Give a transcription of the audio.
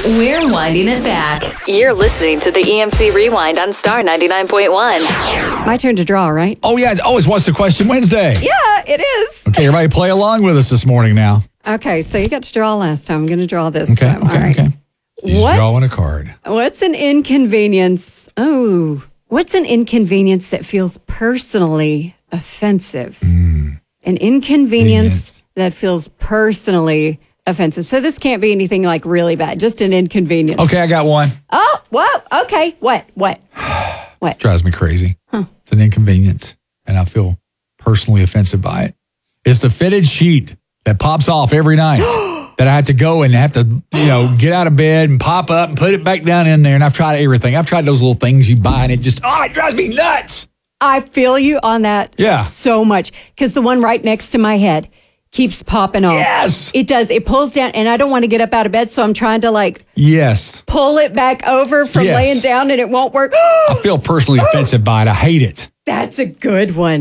We're winding it back. You're listening to the EMC Rewind on Star 99.1. My turn to draw, right? Oh, yeah. It always What's the Question Wednesday. Yeah, it is. Okay, everybody play along with us this morning now. Okay, so you got to draw last time. I'm going to draw this Okay, time. All right. okay. He's drawing a card. What's an inconvenience? Oh, what's an inconvenience that feels personally offensive? An inconvenience that feels personally offensive. So this can't be anything like really bad, just an inconvenience. Okay, I got one. Oh, whoa. Okay. What? What? Drives me crazy. It's an inconvenience, and I feel personally offensive by it. It's the fitted sheet that pops off every night that I have to go and have to, get out of bed and pop up and put it back down in there. And I've tried everything. I've tried those little things you buy, and it drives me nuts. I feel you on that so much because the one right next to my head keeps popping off. Yes. It does. It pulls down, and I don't want to get up out of bed, so I'm trying to pull it back over from laying down, and it won't work. I feel personally offensive by it. I hate it. That's a good one.